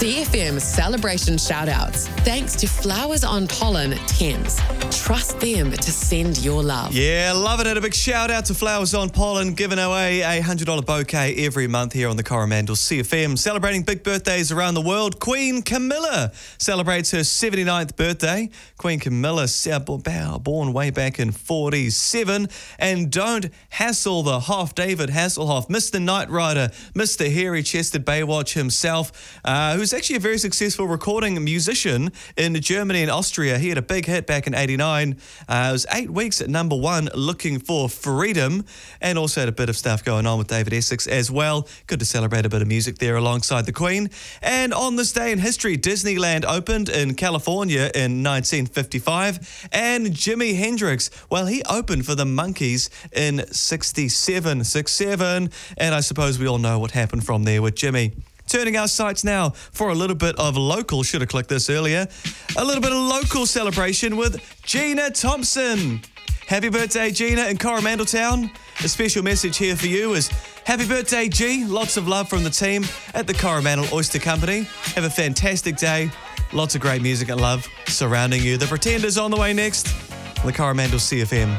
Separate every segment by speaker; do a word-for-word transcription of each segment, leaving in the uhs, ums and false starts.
Speaker 1: C F M celebration shout-outs. Thanks to Flowers on Pollen Thames. Trust them to send your love.
Speaker 2: Yeah, love it. And a big shout out to Flowers on Pollen, giving away a one hundred dollars bouquet every month here on the Coromandel C F M. Celebrating big birthdays around the world, Queen Camilla celebrates her seventy-ninth birthday. Queen Camilla, born way back in forty-seven. And don't hassle the Hoff, David Hasselhoff, Mister Knight Rider, Mister Hairy-Chested Baywatch himself, uh, who's actually a very successful recording musician in Germany and Austria. He had a big hit back in eighty-nine. Uh, it was eight weeks at number one, Looking for Freedom, and also had a bit of stuff going on with David Essex as well. Good to celebrate a bit of music there alongside the Queen. And on this day in history, Disneyland opened in California in nineteen fifty-five, and Jimi Hendrix, well, he opened for the Monkees in sixty-seven, sixty-seven, and I suppose we all know what happened from there with Jimmy. Turning our sights now for a little bit of local, should have clicked this earlier, a little bit of local celebration with Gina Thompson. Happy birthday, Gina, in Coromandel Town. A special message here for you is happy birthday, G. Lots of love from the team at the Coromandel Oyster Company. Have a fantastic day. Lots of great music and love surrounding you. The Pretenders on the way next on the Coromandel C F M.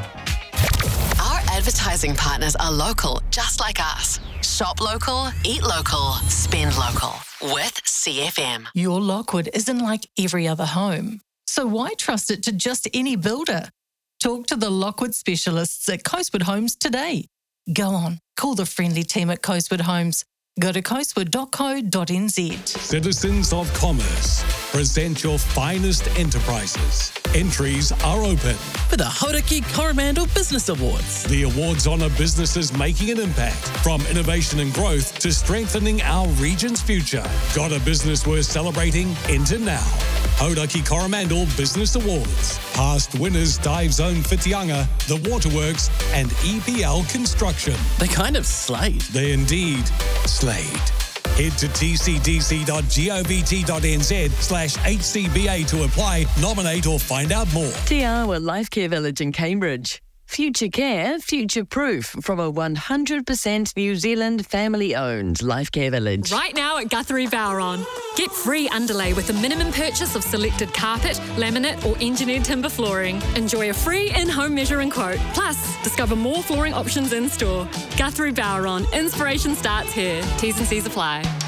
Speaker 1: Our advertising partners are local, just like us. Shop local, eat local, spend local with C F M.
Speaker 3: Your Lockwood isn't like every other home, so why trust it to just any builder? Talk to the Lockwood specialists at Coastwood Homes today. Go on, call the friendly team at Coastwood Homes. Go to coastwood dot co dot n z.
Speaker 4: Citizens of Commerce, present your finest enterprises. Entries are open
Speaker 5: for the Hauraki Coromandel Business Awards.
Speaker 4: The awards honour businesses making an impact, from innovation and growth to strengthening our region's future. Got a business worth celebrating? Enter now. Hauraki Coromandel Business Awards. Past winners Dive Zone Whitianga, The Waterworks and E P L Construction.
Speaker 5: They kind of slayed.
Speaker 4: They indeed slayed. Head to t c d c dot govt dot n z slash H C B A to apply, nominate or find out more.
Speaker 6: Te Awa Life Care Village in Cambridge. Future care, future proof from a one hundred percent New Zealand family-owned life care village.
Speaker 7: Right now at Guthrie Bowron. Get free underlay with a minimum purchase of selected carpet, laminate or engineered timber flooring. Enjoy a free in-home measuring quote. Plus, discover more flooring options in store. Guthrie Bowron. Inspiration starts here. T's and C's apply.